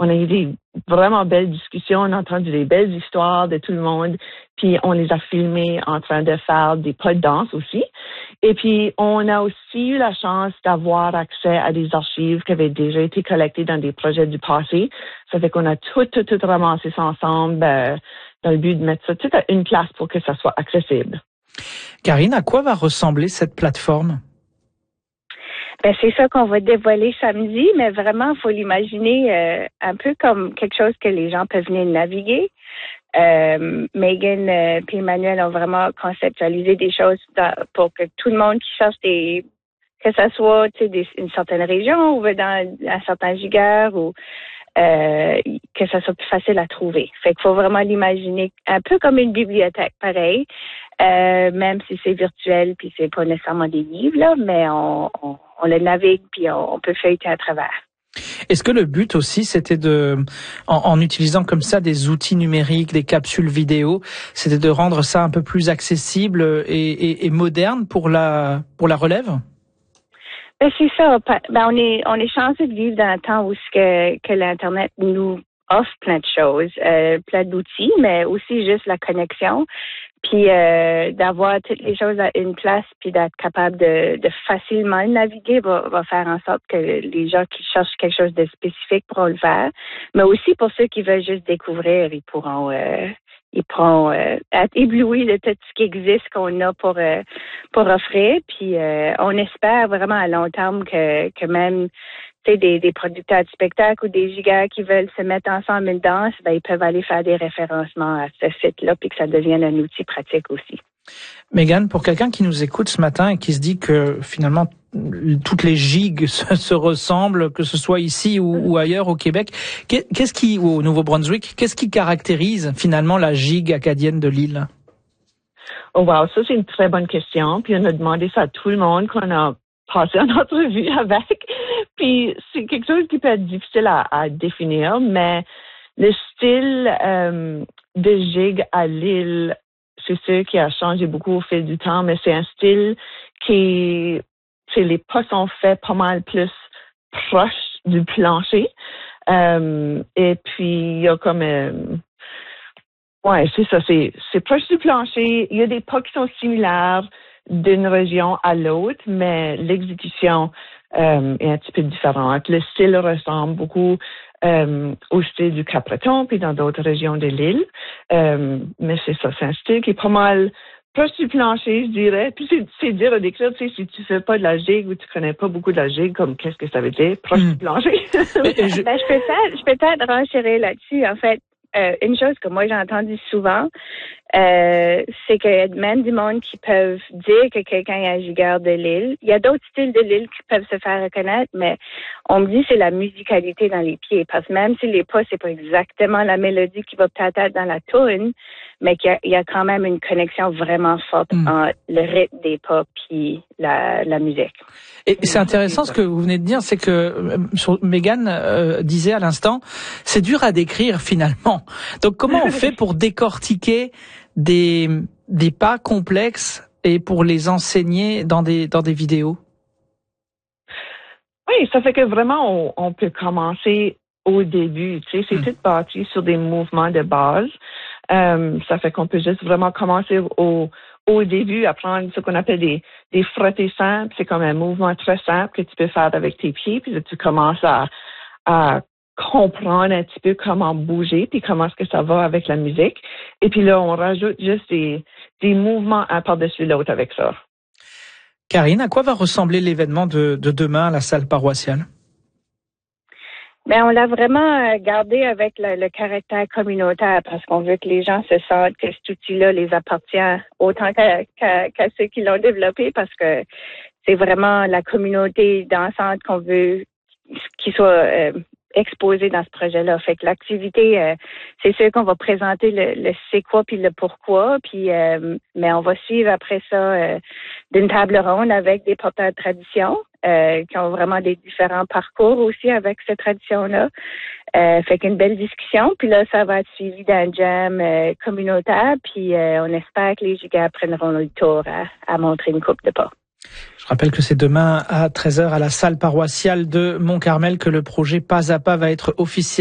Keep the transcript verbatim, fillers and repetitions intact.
on a eu des vraiment belles discussions, on a entendu des belles histoires de tout le monde, puis on les a filmés en train de faire des pas de danse aussi. Et puis, on a aussi eu la chance d'avoir accès à des archives qui avaient déjà été collectées dans des projets du passé. Ça fait qu'on a tout, tout, tout ramassé ça ensemble euh, dans le but de mettre ça tout à une place pour que ça soit accessible. Karine, à quoi va ressembler cette plateforme? Ben, c'est ça qu'on va dévoiler samedi, mais vraiment, il faut l'imaginer euh, un peu comme quelque chose que les gens peuvent venir naviguer. Euh, Megan et euh, Emmanuel ont vraiment conceptualisé des choses dans, pour que tout le monde qui cherche des, que ça soit, tu sais, des, une certaine région ou dans un certain giga ou euh, que ça soit plus facile à trouver. Fait qu'il faut vraiment l'imaginer un peu comme une bibliothèque, pareil, euh, même si c'est virtuel puis c'est pas nécessairement des livres là, mais on, on, on le navigue puis on, on peut feuilleter à travers. Est-ce que le but aussi, c'était de, en, en utilisant comme ça des outils numériques, des capsules vidéo, c'était de rendre ça un peu plus accessible et, et, et moderne pour la pour la relève? Ben c'est ça. Ben on est on est chanceux de vivre dans un temps où ce que que l'internet nous offre plein de choses, euh, plein d'outils, mais aussi juste la connexion. Puis euh, d'avoir toutes les choses à une place, puis d'être capable de, de facilement naviguer va, va faire en sorte que les gens qui cherchent quelque chose de spécifique pourront le faire. Mais aussi pour ceux qui veulent juste découvrir, ils pourront euh, ils pourront euh, être éblouis de tout ce qui existe qu'on a pour euh, pour offrir. Puis euh, on espère vraiment à long terme que que même Des, des producteurs de spectacles ou des gigas qui veulent se mettre ensemble une danse, ben, ils peuvent aller faire des référencements à ce site-là puis que ça devienne un outil pratique aussi. Megan, pour quelqu'un qui nous écoute ce matin et qui se dit que finalement toutes les gigs se, se ressemblent, que ce soit ici ou, ou ailleurs au Québec, qu'est-ce qui, ou au Nouveau-Brunswick, qu'est-ce qui caractérise finalement la gigue acadienne de l'île? Oh wow, ça c'est une très bonne question. Puis on a demandé ça à tout le monde qu'on a passé en entrevue avec. Puis c'est quelque chose qui peut être difficile à, à définir, mais le style euh, de gigue à l'île, c'est sûr qui a changé beaucoup au fil du temps, mais c'est un style qui, c'est les pas sont faits pas mal plus proches du plancher. Euh, et puis il y a comme euh, ouais, c'est ça, c'est c'est proche du plancher. Il y a des pas qui sont similaires d'une région à l'autre, mais l'exécution euh, est un petit peu différente. Le style ressemble beaucoup euh, au style du Cap-Breton, puis dans d'autres régions de l'île. Euh, mais c'est ça, c'est un style qui est pas mal proche du plancher, je dirais. Puis c'est, c'est dur à décrire, tu sais, si tu fais pas de la gigue ou tu connais pas beaucoup de la gigue, comme qu'est-ce que ça veut dire, proche mmh. du plancher. je... Ben, je peux peut-être, je peux peut-être renchérir là-dessus, en fait. Euh, une chose que moi j'ai entendue souvent, euh, c'est qu'il y a même du monde qui peuvent dire que quelqu'un est un giga de l'île. Il y a d'autres styles de l'île qui peuvent se faire reconnaître, mais on me dit que c'est la musicalité dans les pieds. Parce que même si les pas, c'est pas exactement la mélodie qui va peut-être être dans la tune, mais qu'il y a, il y a quand même une connexion vraiment forte mm. entre le rythme des pas puis la, la musique. Et c'est intéressant ce que vous venez de dire, c'est que Megan euh, disait à l'instant, c'est dur à décrire finalement. Donc comment on fait pour décortiquer des des pas complexes et pour les enseigner dans des dans des vidéos? Oui, ça fait que vraiment on, on peut commencer au début. Tu sais, c'est mmh. tout bâti sur des mouvements de base. Euh, ça fait qu'on peut juste vraiment commencer au au début, apprendre ce qu'on appelle des des frottés simples. C'est comme un mouvement très simple que tu peux faire avec tes pieds, puis là, tu commences à à comprendre un petit peu comment bouger, puis comment est-ce que ça va avec la musique. Et puis là, on rajoute juste des des mouvements un par-dessus l'autre avec ça. Karine, à quoi va ressembler l'événement de, de demain à la salle paroissiale? Ben, on l'a vraiment gardé avec le, le caractère communautaire parce qu'on veut que les gens se sentent que cet outil-là les appartient autant qu'à, qu'à, qu'à ceux qui l'ont développé parce que c'est vraiment la communauté dansante qu'on veut qui soit euh, exposée dans ce projet-là. Fait que l'activité, euh, c'est sûr qu'on va présenter le, le c'est quoi puis le pourquoi, puis euh, mais on va suivre après ça euh, d'une table ronde avec des porteurs de tradition. Euh, qui ont vraiment des différents parcours aussi avec cette tradition-là. Euh, fait qu'une belle discussion. Puis là, ça va être suivi d'un jam euh, communautaire. Puis euh, on espère que les gigas prendront le tour à, à montrer une coupe de pas. Je rappelle que c'est demain à treize heures à la salle paroissiale de Mont-Carmel que le projet Pas à Pas va être officiel.